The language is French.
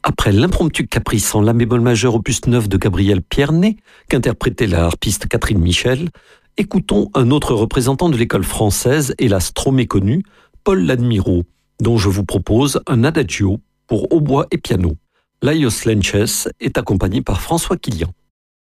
Après l'impromptu caprice en la bémol majeur opus 9 de Gabriel Pierné, qu'interprétait la harpiste Catherine Michel, écoutons un autre représentant de l'école française, hélas trop méconnu, Paul Ladmiro, dont je vous propose un adagio pour hautbois et piano. Laios Lenches est accompagné par François Kilian.